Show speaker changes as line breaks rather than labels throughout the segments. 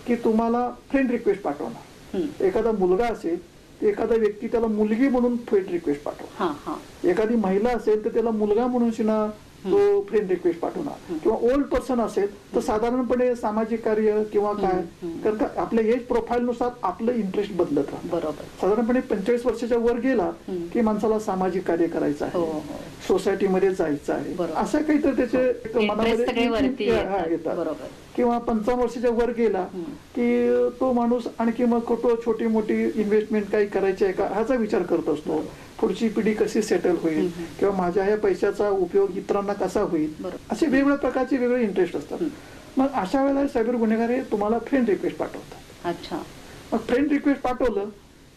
की तुम्हाला friend request पाठवणार. एखादा मुलगा असेल तर एखादा व्यक्ती त्याला मुलगी म्हणून फ्रेंड रिक्वेस्ट पाठवणार. एखादी महिला असेल तर त्याला मुलगा म्हणून तो फ्रेंड रिक्वेस्ट पाठवणार. किंवा ओल्ड पर्सन असेल तर साधारणपणे सामाजिक कार्य किंवा काय, कारण का आपल्या एज प्रोफाईल नुसार आपलं इंटरेस्ट बदलत राहतं. साधारणपणे 45 वर्षाच्या वर गेला की माणसाला सामाजिक कार्य करायचं आहे, सोसायटीमध्ये जायचं आहे, असं काहीतरी त्याचे मनामध्ये येतात. किंवा 55 वर्षाच्या वर गेला की तो माणूस आणखी मग छोटी मोठी इन्व्हेस्टमेंट काही करायची आहे का ह्याचा विचार करत असतो. पुढची पिढी कशी सेटल होईल किंवा माझ्या ह्या पैशाचा उपयोग इतरांना कसा होईल, असे वेगवेगळ्या प्रकारचे वेगळे इंटरेस्ट असतात. मग अशा वेळेला सायबर गुन्हेगार हे तुम्हाला फ्रेंड रिक्वेस्ट पाठवतात. मग फ्रेंड रिक्वेस्ट पाठवलं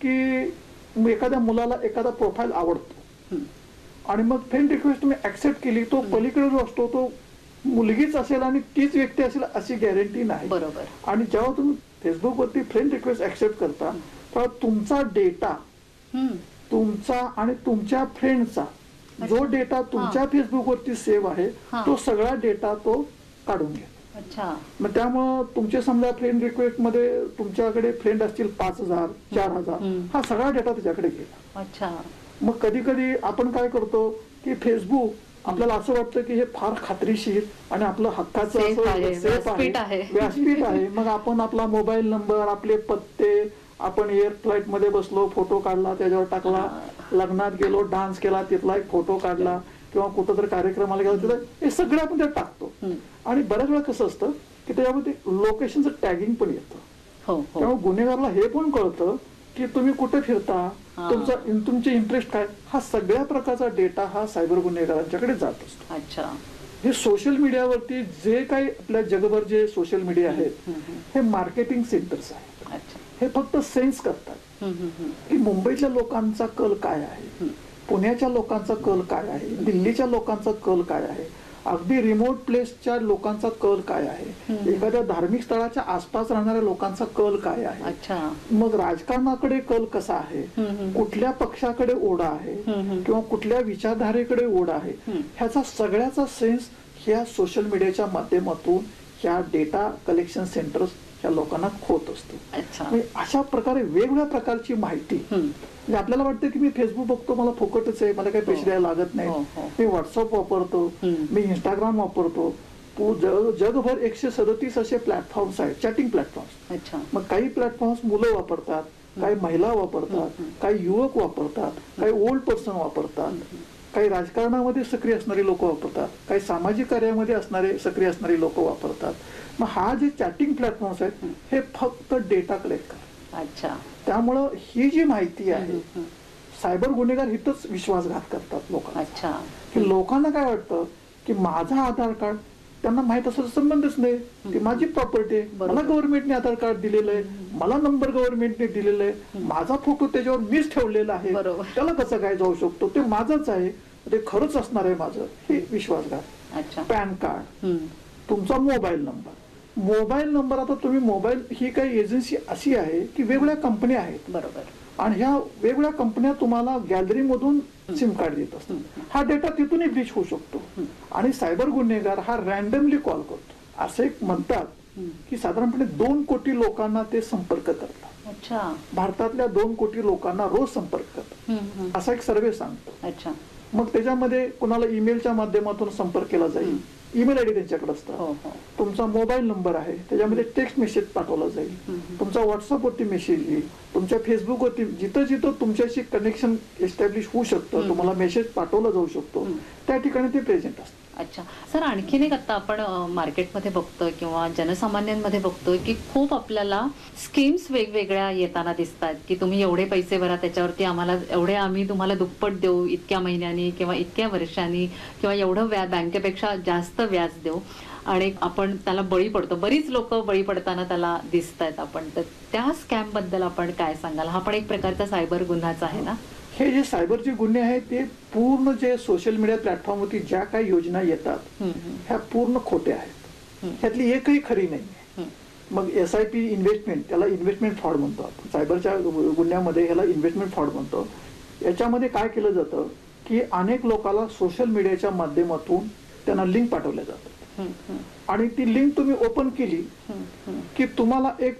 की एखाद्या मुलाला एखादा प्रोफाईल आवडतो आणि मग फ्रेंड रिक्वेस्ट तुम्ही ऍक्सेप्ट केली, तो पलीकडे जो असतो तो मुलगीच असेल आणि तीच व्यक्ती असेल अशी गॅरंटी नाही. आणि जेव्हा तुम्ही फेसबुकवरती फ्रेंड रिक्वेस्ट ऍक्सेप्ट करता तेव्हा तुमचा डेटा, तुमचा आणि तुमच्या फ्रेंडचा जो डेटा तुमच्या फेसबुकवरती सेव्ह आहे तो सगळा डेटा तो काढून घ्या. मग त्यामुळं तुमचे समजा फ्रेंड रिक्वेस्ट मध्ये तुमच्याकडे फ्रेंड असतील 5,000 4,000, हा सगळा डेटा त्याच्याकडे गेला. मग कधी कधी आपण काय करतो की फेसबुक आपल्याला असं वाटतं की हे फार खात्रीशीर आणि आपलं हक्काचं सेफ आहे, व्यासपीठ आहे. मग आपण आपला मोबाईल नंबर, आपले पत्ते, आपण एअर फ्लाईट मध्ये बसलो फोटो काढला त्याच्यावर टाकला, लग्नात गेलो डान्स केला तिथला एक फोटो काढला, किंवा कुठं तरी कार्यक्रमाला गेला तिथं, हे सगळं आपण त्यात टाकतो. आणि बऱ्याच वेळा कसं असतं की त्याच्यामध्ये लोकेशनचं टॅगिंग पण येतं. त्यामुळे गुन्हेगारला हे पण कळतं की तुम्ही कुठे फिरता, तुमचे इंटरेस्ट काय, हा सगळ्या प्रकारचा डेटा हा सायबर गुन्हेगारांच्याकडे जात असतो. हे सोशल मीडियावरती जे काही आपल्या जगभर जे सोशल मीडिया आहेत हे मार्केटिंग सेंटर्स आहेत. हे फक्त सेन्स करतात की मुंबईतल्या लोकांचा कल काय आहे, पुण्याच्या लोकांचा कल काय आहे, दिल्लीच्या लोकांचा कल काय आहे, अगदी रिमोट प्लेसच्या लोकांचा कल काय आहे, एखाद्या धार्मिक स्थळाच्या आसपास राहणाऱ्या लोकांचा कल काय आहे, मग राजकारणाकडे कल कसा आहे, कुठल्या पक्षाकडे ओढा आहे किंवा कुठल्या विचारधारेकडे ओढा आहे, ह्याचा सगळ्याचा सेन्स ह्या सोशल मीडियाच्या माध्यमातून ह्या डेटा कलेक्शन सेंटर्स ह्या लोकांना होत असतो. अशा प्रकारे वेगवेगळ्या प्रकारची माहिती, म्हणजे आपल्याला वाटतं की मी फेसबुक बघतो मला फुकटच आहे, मला काही पैसे द्यायला लागत नाही, मी व्हॉट्सअप वापरतो, मी इंस्टाग्राम वापरतो, जगभर 137 असे प्लॅटफॉर्म्स आहेत, चॅटिंग प्लॅटफॉर्म्स. मग काही प्लॅटफॉर्म्स मुलं वापरतात, काही महिला वापरतात, काही युवक वापरतात, काही ओल्ड पर्सन वापरतात, काही राजकारणामध्ये सक्रिय असणारी लोक वापरतात, काही सामाजिक कार्यामध्ये सक्रिय असणारी लोक वापरतात. मग हा जे चॅटिंग प्लॅटफॉर्म्स आहेत हे फक्त डेटा कलेक्ट करतात. त्यामुळं ही जी माहिती आहे सायबर गुन्हेगार हिथंच विश्वासघात करतात लोकांना. की लोकांना काय वाटतं की माझा आधार कार्ड त्यांना माहित असं संबंधच नाही, ती माझी प्रॉपर्टी आहे, मला गव्हर्नमेंटने आधार कार्ड दिलेलं आहे, मला नंबर गव्हर्नमेंटने दिलेला आहे, माझा फोटो त्याच्यावर मीच ठेवलेला आहे, त्याला कसं काय जाऊ शकतो, ते माझंच आहे, ते खरंच असणार आहे माझं, हे विश्वासघात. पॅन कार्ड, तुमचा मोबाईल नंबर, आता तुम्ही मोबाईल ही काही एजन्सी अशी आहे की वेगवेगळ्या कंपन्या आहेत, आणि ह्या वेगवेगळ्या कंपन्या तुम्हाला गॅलरी मधून सिम कार्ड देत असतात. हा डेटा तिथूनही ब्रीच होऊ शकतो. आणि सायबर गुन्हेगार हा रॅन्डमली कॉल करतो. असे म्हणतात की साधारणपणे 2 कोटी लोकांना ते संपर्क करतात. भारतातल्या 2 कोटी लोकांना रोज संपर्क करतात असा एक सर्वे सांगतो. मग त्याच्यामध्ये कुणाला ईमेलच्या माध्यमातून संपर्क केला जाईल, ईमेल आयडी त्यांच्याकडे असतात, तुमचा मोबाईल नंबर आहे त्याच्यामध्ये टेक्स्ट मेसेज पाठवला जाईल, तुमचा व्हॉट्सअपवरती मेसेज येईल, तुमच्या फेसबुकवरती जिथं जिथं तुमच्याशी कनेक्शन एस्टॅब्लिश होऊ शकतं, तुम्हाला मेसेज पाठवला जाऊ शकतो, त्या ठिकाणी ते प्रेझेंट असतात.
सर, आणखीन एक आता आपण मार्केटमध्ये बघतोय किंवा जनसामान्यांमध्ये बघतोय की खूप आपल्याला स्कीम्स वेगवेगळ्या येताना दिसतात की तुम्ही एवढे पैसे भरा त्याच्यावरती आम्ही तुम्हाला दुप्पट देऊ इतक्या महिन्यांनी किंवा इतक्या वर्षांनी किंवा एवढं बँकेपेक्षा जास्त व्याज देऊ, आणि आपण त्याला बळी पडतो. बरीच लोक बळी पडताना त्याला दिसत आहेत. आपण तर त्या स्कॅम बद्दल आपण काय सांगाल? हा पण एक प्रकारचा सायबर गुन्हाच आहे ना?
हे जे सायबरचे गुन्हे आहेत ते पूर्ण जे सोशल मीडिया प्लॅटफॉर्मवरती ज्या काही योजना येतात ह्या पूर्ण खोट्या आहेत, ह्यातली एकही खरी नाही. मग SIP इन्व्हेस्टमेंट, त्याला इन्व्हेस्टमेंट फ्रॉड म्हणतो आपण. सायबरच्या गुन्ह्यामध्ये ह्याला इन्व्हेस्टमेंट फ्रॉड म्हणतो. याच्यामध्ये काय केलं जातं की अनेक लोकांना सोशल मीडियाच्या माध्यमातून त्यांना लिंक पाठवल्या जातात, आणि ती लिंक तुम्ही ओपन केली की तुम्हाला एक